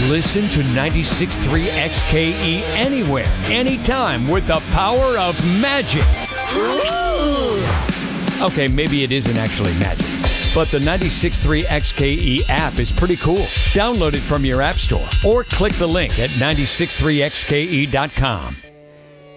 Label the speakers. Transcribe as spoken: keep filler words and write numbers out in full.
Speaker 1: Listen to ninety-six point three X K E anywhere, anytime with the power of magic. Okay, maybe it isn't actually magic, but the ninety-six point three X K E app is pretty cool. Download it from your app store or click the link at nine six three X K E dot com.